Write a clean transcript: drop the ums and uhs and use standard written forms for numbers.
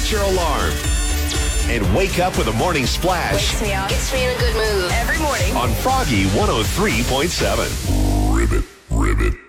set your alarm. And wake up with a morning splash. Wakes me up. Gets me in a good mood. Every morning. On Froggy 103.7. Ribbit.